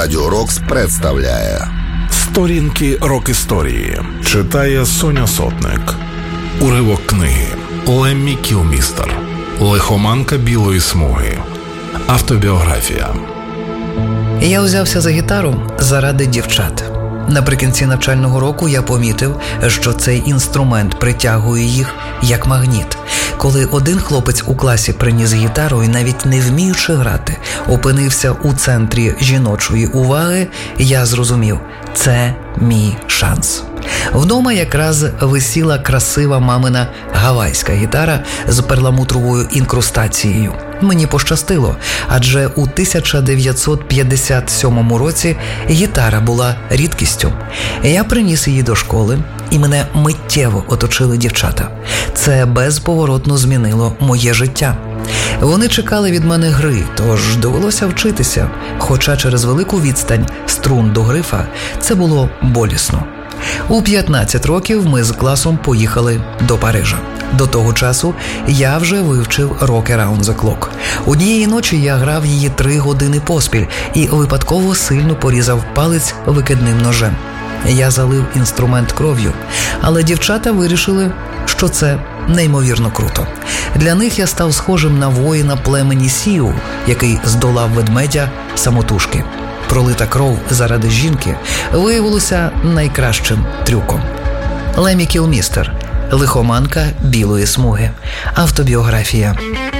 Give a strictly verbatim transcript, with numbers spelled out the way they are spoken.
Радіо Рокс представляє Сторінки рок-історії. Читає Соня Сотник. Уривок книги Леммі Кілмістер. Лихоманка білої смуги. Автобіографія. Я взявся за гітару заради дівчат. Наприкінці навчального року я помітив, що цей інструмент притягує їх як магніт. Коли один хлопець у класі приніс гітару і, навіть не вміючи грати, опинився у центрі жіночої уваги, я зрозумів – це мій шанс. Вдома якраз висіла красива мамина гавайська гітара з перламутровою інкрустацією. Мені пощастило, адже у тисяча дев'ятсот п'ятдесят сьомому році гітара була рідкістю. Я приніс її до школи, і мене миттєво оточили дівчата. Це безповоротно змінило моє життя. Вони чекали від мене гри, тож довелося вчитися, хоча через велику відстань струн до грифа це було болісно. У п'ятнадцять років ми з класом поїхали до Парижа. До того часу я вже вивчив «Rock Around the Clock». Однієї ночі я грав її три години поспіль і випадково сильно порізав палець викидним ножем. Я залив інструмент кров'ю, але дівчата вирішили, що це неймовірно круто. Для них я став схожим на воїна племені Сіу, який здолав ведмедя самотужки. Пролита кров заради жінки виявилося найкращим трюком. Леммі Кілмістер. Лихоманка білої смуги. Автобіографія.